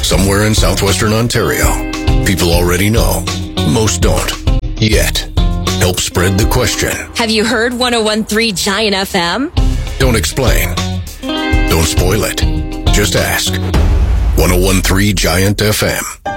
somewhere in southwestern Ontario. People already know. Most don't. Yet. Help spread the question. Have you heard 101.3 Giant FM? Don't explain. Don't spoil it. Just ask. 101.3 Giant FM.